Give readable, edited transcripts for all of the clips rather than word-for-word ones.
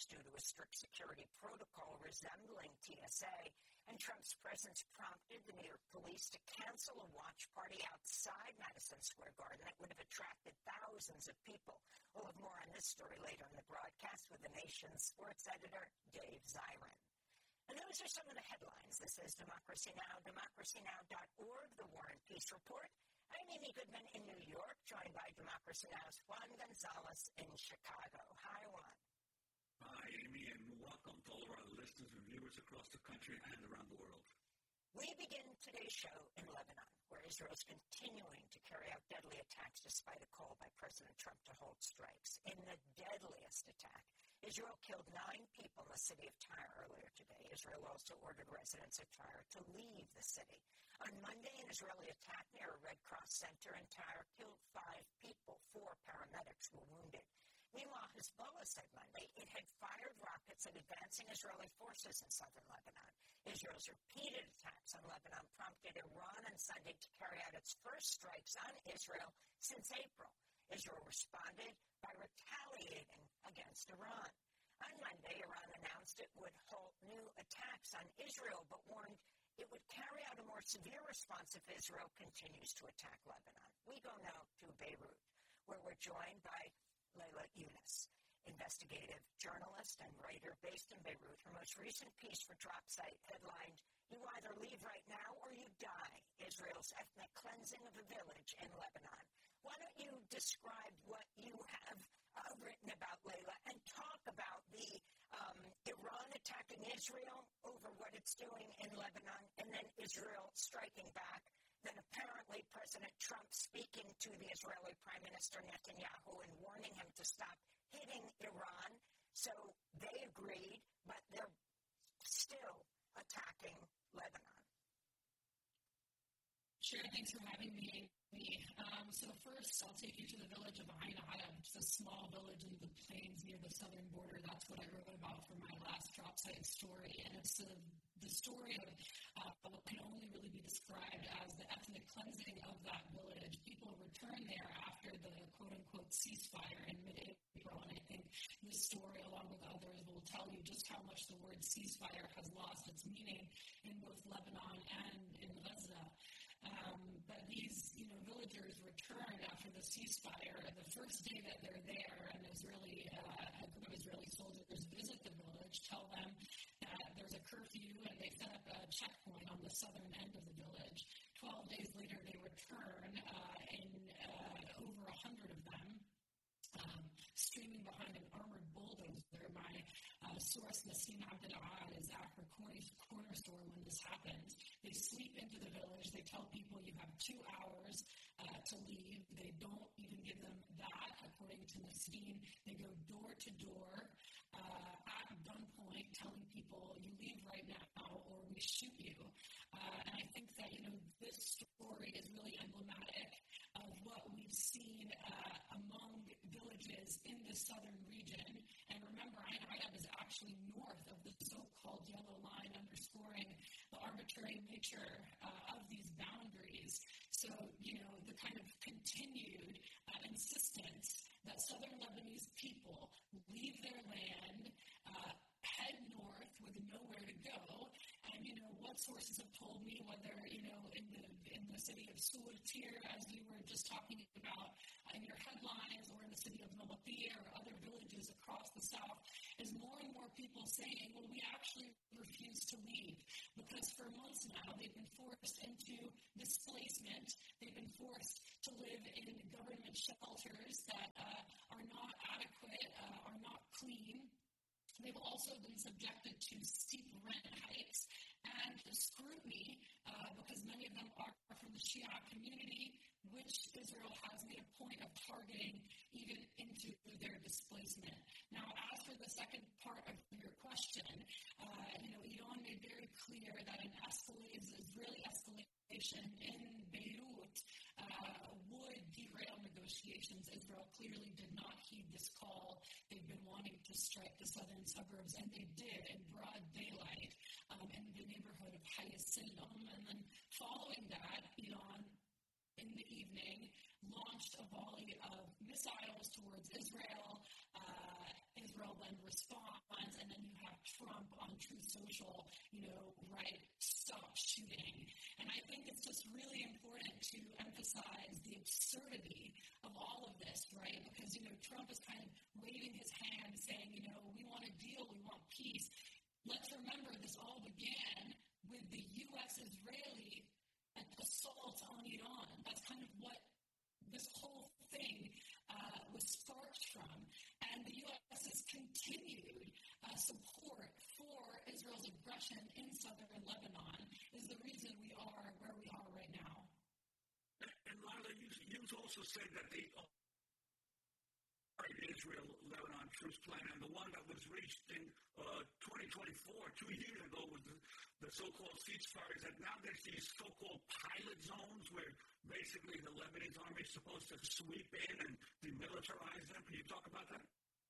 closed due to a strict security protocol resembling TSA, and Trump's presence prompted the New York police to cancel a watch party outside Madison Square Garden that would have attracted thousands of people. We'll have more on this story later in the broadcast with the nation's sports editor, Dave Zirin. And those are some of the headlines. This is Democracy Now!, democracynow.org, the War and Peace Report. I'm Amy Goodman in New York, joined by Democracy Now!'s Juan Gonzalez in Chicago. Hi, Juan. Hi, Amy, and welcome to all of our listeners and viewers across the country and around the world. We begin today's show in Lebanon, where Israel is continuing to carry out deadly attacks despite a call by President Trump to hold strikes. In the deadliest attack, Israel killed 9 people in the city of Tyre earlier today. Israel also ordered residents of Tyre to leave the city. On Monday, an Israeli attack near a Red Cross center in Tyre killed 5 people. 4 paramedics were wounded. Meanwhile, Hezbollah said Monday it had fired rockets at advancing Israeli forces in southern Lebanon. Israel's repeated attacks on Lebanon prompted Iran on Sunday to carry out its first strikes on Israel since April. Israel responded by retaliating against Iran. On Monday, Iran announced it would halt new attacks on Israel, but warned it would carry out a more severe response if Israel continues to attack Lebanon. We go now to Beirut, where we're joined by Layla Yunus, investigative journalist and writer based in Beirut. Her most recent piece for DropSite headlined, "You either leave right now or you die, Israel's ethnic cleansing of a village in Lebanon." Why don't you describe what you have written about, Layla, and talk about the Iran attacking Israel over what it's doing in Lebanon, and then Israel striking back, then apparently President Trump speaking to the Israeli Prime Minister Netanyahu and warning him to stop hitting Iran. So they agreed, but they're still attacking Lebanon. Sure, thanks for having me. So first, I'll take you to the village of Ain Arab, which is a small village in the plains near the southern border. That's what I wrote about for my last DropSite story, and it's the story of what can only really be described as the ethnic cleansing of that village. People returned there after the quote-unquote ceasefire in mid-April, and I think this story, along with others, will tell you just how much the word ceasefire has lost its meaning in both Lebanon and in Gaza. But these, villagers returned after the ceasefire. The first day that they're there, and a group of Israeli soldiers visit the village, tell them that there's a curfew, and they set up a checkpoint on the southern end of the village. 12 days later, they return, and over 100 of them, streaming behind an armored bulldozer. My source, Nassim Abdelahad, is at her corner store when this happens. They sweep into the village. They tell people you have 2 hours to leave. They don't even give them that, according to Nassim. They go door to door at gunpoint, telling people you leave right now or we shoot you. And I think that, this story is really emblematic of what we've seen among villages in the southern region. And remember, Ain Arab is actually north of the so-called yellow line, underscoring the arbitrary nature of these boundaries. So, the kind of continued insistence that southern Lebanese people leave their land, head north with nowhere to go. And, what sources have told me, whether, in the city of Suwatir, as you were just talking about in your headlines, or in the city of Nabatieh or other villages across the south, is more and more people saying, well, we actually refuse to leave, because for months now they've been forced into displacement. They've been forced to live in government shelters that are not adequate, are not clean. They've also been subjected to steep rent hikes and scrutiny because many of them are from the Shia community, which Israel has made a point of targeting even into their displacement. Now, as for the second part of your question, Iran made very clear that an Israeli escalation in Beirut would derail negotiations. Israel clearly did not heed this call. They've been wanting to strike the southern suburbs, and they did in broad daylight in the neighborhood of Hayy Sinam. And then following that, Iran, in the evening, launched a volley of missiles towards Israel. Israel then responded this all began with the U.S.-Israeli assault on Iran. That's kind of what this whole thing was sparked from. And the U.S. has continued support for Israel's aggression in southern Lebanon is the reason we are where we are right now. And Lila, you also said that the Israel-Lebanon truce plan, and the one that was reached in 2024, 2 years ago, was the so-called ceasefire, that now there's these so-called pilot zones where basically the Lebanese army is supposed to sweep in and demilitarize them. Can you talk about that?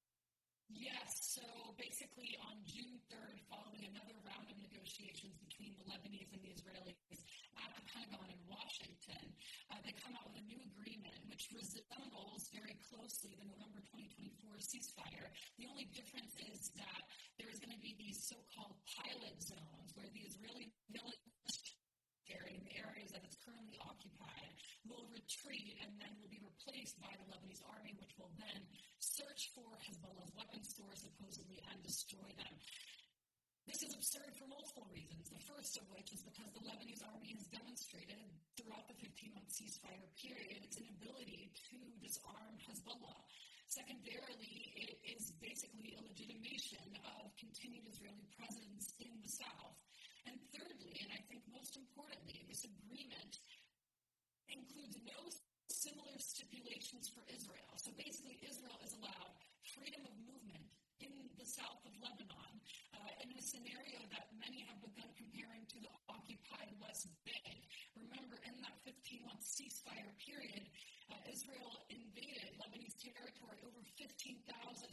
Yes, so basically on June 3rd, following another round of negotiations between the Lebanese and the Israelis at the Pentagon in Washington, they come out with a new agreement which resembles very closely the November 2024 ceasefire. The only difference is that there is going to be these so-called pilot zones where the Israeli military in the areas that it's currently occupied will retreat and then will be replaced by the Lebanese army, which will then search for Hezbollah's weapon stores supposedly and destroy them. This is absurd for multiple reasons. The first of which is because the Lebanese army has demonstrated throughout the 15-month ceasefire period its inability to disarm Hezbollah. Secondarily, it is basically a legitimation of continued Israeli presence in the south. And thirdly, and I think most importantly, this agreement includes no similar stipulations for Israel. So basically, Israel is allowed freedom of movement in the south of Lebanon in a scenario that many have begun comparing to the occupied West Bank. Remember, in that 15-month ceasefire period, Israel invaded Lebanese territory over 1,500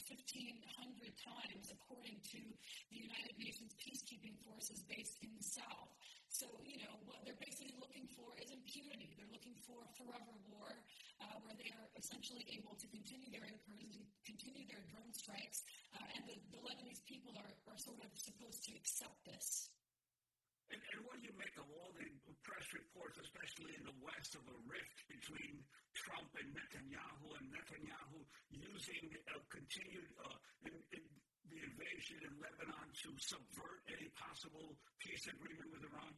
times, according to the United Nations peacekeeping forces based in the south. So, what they're basically looking for is impunity. They're looking for a forever war where they are essentially able to continue their incursions, continue their drone strikes, and the Lebanese people are sort of supposed to accept this. And what do you make of all the press reports, especially in the West, of a rift between Trump and Netanyahu using continued the invasion in Lebanon to subvert any possible peace agreement with Iran?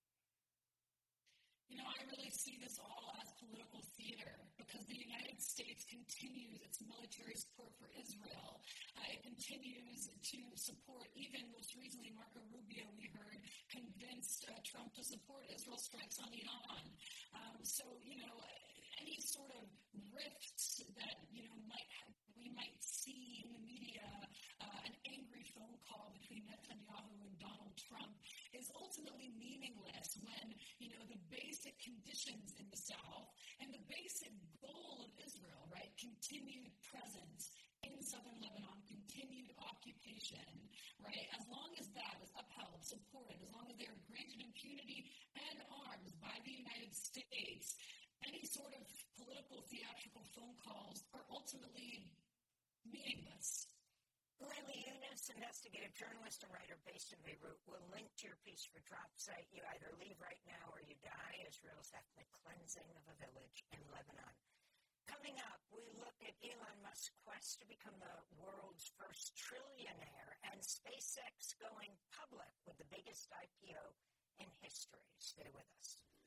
I really see this all as political theater because the United States continues its military support for Israel. It continues to support, even most recently, Marco Rubio, we heard, convinced Trump to support Israel strikes on Iran. Any sort of rifts that, we might see in the media, an angry phone call between Netanyahu and Donald Trump is ultimately meaningless when, the basic conditions in the South and the basic goal of Israel, right, continued presence in southern Lebanon, continued occupation, right, as long as that is upheld, supported, as long as they are granted impunity and arms by the United States, any sort of political theatrical phone calls are ultimately meaningless. Lila Yunus, investigative journalist and writer based in Beirut, will link to your piece for DropSite. You either leave right now or you die. Israel's ethnic cleansing of a village in Lebanon. Coming up, we look at Elon Musk's quest to become the world's first trillionaire and SpaceX going public with the biggest IPO in history. Stay with us.